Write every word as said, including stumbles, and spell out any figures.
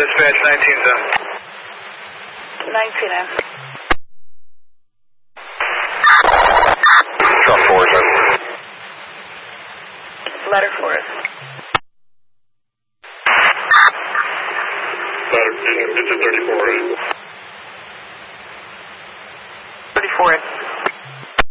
dispatch, nineteen seven. nineteen M. Truck four, sir. Letter for us. Letter, it's a thirty-four. thirty-four.